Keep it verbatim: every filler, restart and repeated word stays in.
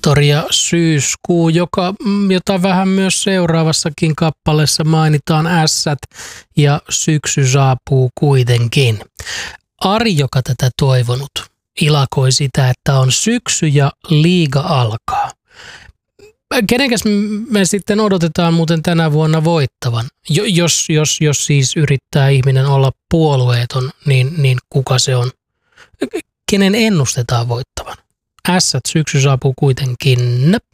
historia syyskuu, joka, jota vähän myös seuraavassakin kappaleessa mainitaan ässät ja syksy saapuu kuitenkin. Ari, joka tätä toivonut, ilakoi sitä, että on syksy ja liiga alkaa. Kenenkäs me sitten odotetaan muuten tänä vuonna voittavan? Jos, jos, jos siis yrittää ihminen olla puolueeton, niin, niin kuka se on? Kenen ennustetaan voittavan? Ässät syksy saapuu kuitenkin.